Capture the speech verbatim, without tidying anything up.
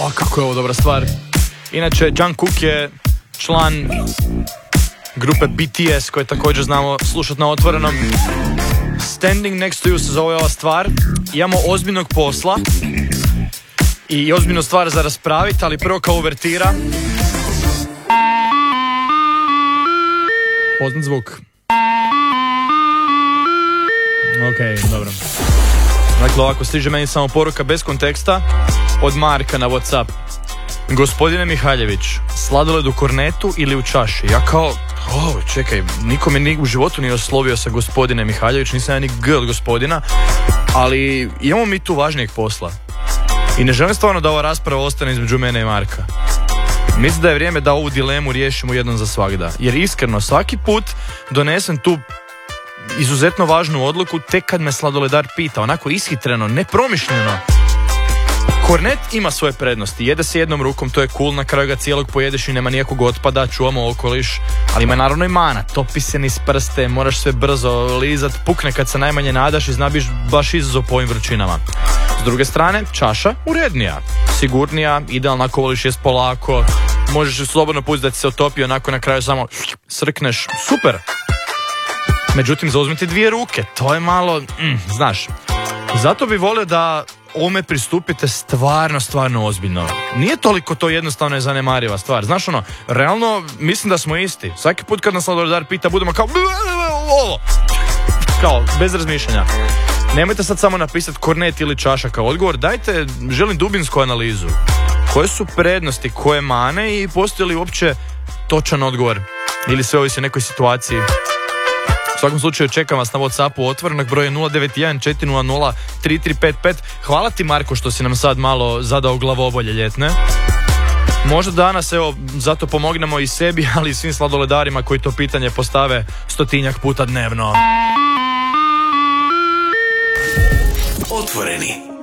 O, kako je ovo dobra stvar. Inače, Jungkook je član grupe B T S koje također znamo slušati na otvorenom. Standing Next to You se zove ova stvar. Imamo ozbiljnog posla i ozbiljnu stvar za raspraviti, ali prvo kao uvertira. Poznat zvuk. Ok, dobro. Dakle, ovako stiže meni samo poruka bez konteksta od Marka na WhatsApp. Gospodine Mihaljević, sladoled u kornetu ili u čaši? Ja kao, o, čekaj, niko me ni u životu nije oslovio sa gospodine Mihaljević, nisam ja ni G od gospodina, ali imamo mi tu važnijeg posla. I ne želim stvarno da ova rasprava ostane između mene i Marka. Mislim da je vrijeme da ovu dilemu riješimo jednom za svagda. Jer iskreno, svaki put donesem tu izuzetno važnu odluku tek kad me sladoledar pita, onako ishitreno, nepromišljeno. Kornet ima svoje prednosti, jede se jednom rukom, to je cool, na kraju ga cijelog pojedeš i nema nijakog otpada, čuvamo okoliš, ali ima naravno i mana, topi se niz prste, moraš sve brzo lizat, pukne kad se najmanje nadaš i znabiš baš izazov po ovim vrućinama. S druge strane, čaša urednija, sigurnija, idealna ako voliš jest polako, možeš slobodno pustiti da ti se otopi, onako na kraju samo srkneš, super. Međutim, zauzmiti dvije ruke, to je malo, mm, znaš, zato bi volio da ovome pristupite stvarno, stvarno ozbiljno. Nije toliko to jednostavno i zanemariva stvar. Znaš ono, realno mislim da smo isti. Svaki put kad nas sladoledar pita budemo kao ovo. Kao, bez razmišljanja. Nemojte sad samo napisati kornet ili čaša kao odgovor. Dajte, želim dubinsku analizu. Koje su prednosti, koje mane i postoji li uopće točan odgovor? Ili sve ovisi o nekoj situaciji? U svakom slučaju čekam vas na WhatsAppu otvorenog, broj je nula devet jedan četiri nula nula tri tri pet pet. Hvala ti Marko što si nam sad malo zadao glavobolje ljetne. Možda danas evo zato pomognemo i sebi, ali i svim sladoledarima koji to pitanje postave stotinjak puta dnevno. Otvoreni.